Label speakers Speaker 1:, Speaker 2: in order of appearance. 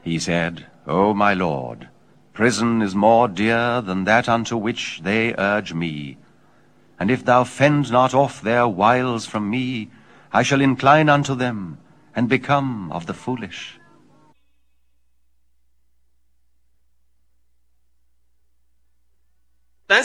Speaker 1: He said, O my lord, prison is more dear than that unto which they urge me. And if thou fend not off their wiles from me, I shall incline unto them, and become of the foolish.